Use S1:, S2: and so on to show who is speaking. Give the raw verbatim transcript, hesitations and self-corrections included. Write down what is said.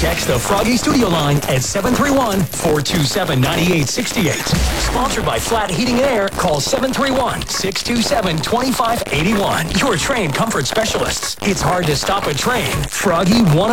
S1: Text the Froggy Studio line at seven three one, four two seven, nine eight six eight. Sponsored by Flat Heating and Air. Call seven three one, six two seven, two five eight one. Your train comfort specialists. It's hard to stop a train. Froggy one